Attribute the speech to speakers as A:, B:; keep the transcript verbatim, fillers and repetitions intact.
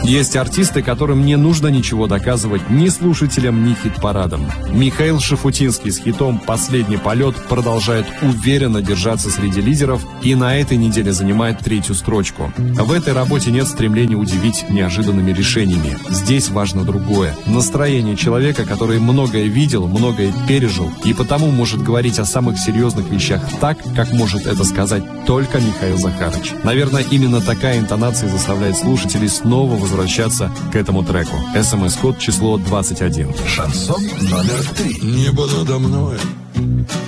A: Есть артисты, которым не нужно ничего доказывать ни слушателям, ни хит-парадам. Михаил Шафутинский с хитом «Последний полет» продолжает уверенно держаться среди лидеров и на этой неделе занимает третью строчку. В этой работе нет стремления удивить неожиданными решениями. Здесь важно другое. Настроение человека, который многое видел, многое пережил, и потому может говорить о самых серьезных вещах так, как может это сказать только Михаил Захарович. Наверное, именно такая интонация заставляет слушателей снова возвращаться к этому треку. СМС-код число двадцать один.
B: Шансон номер три. Небо надо мной